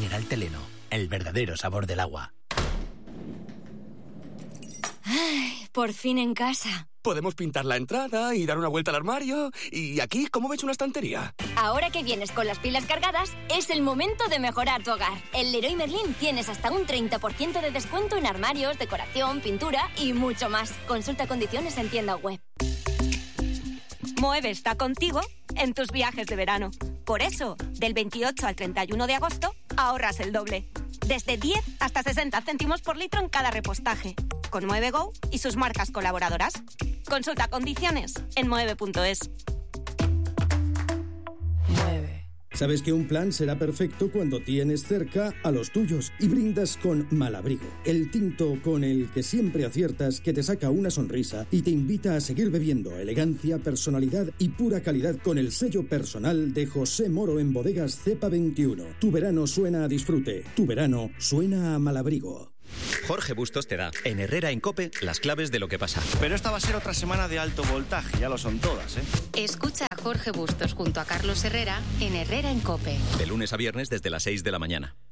Mineral Teleno, el verdadero sabor del agua. Ay, por fin en casa. Podemos pintar la entrada y dar una vuelta al armario. ¿Y aquí cómo ves una estantería? Ahora que vienes con las pilas cargadas, es el momento de mejorar tu hogar. En Leroy Merlin tienes hasta un 30% de descuento en armarios, decoración, pintura y mucho más. Consulta condiciones en tienda web. Moeve está contigo en tus viajes de verano. Por eso, del 28 al 31 de agosto, ahorras el doble. Desde 10 hasta 60 céntimos por litro en cada repostaje. Con Moeve Go y sus marcas colaboradoras. Consulta condiciones en moeve.es. Sabes que un plan será perfecto cuando tienes cerca a los tuyos y brindas con Malabrigo, el tinto con el que siempre aciertas, que te saca una sonrisa y te invita a seguir bebiendo elegancia, personalidad y pura calidad con el sello personal de José Moro en Bodegas Cepa 21. Tu verano suena a disfrute, tu verano suena a Malabrigo. Jorge Bustos te da, en Herrera en COPE, las claves de lo que pasa. Pero esta va a ser otra semana de alto voltaje, ya lo son todas, ¿eh? Escucha a Jorge Bustos junto a Carlos Herrera en Herrera en COPE. De lunes a viernes desde las 6 de la mañana.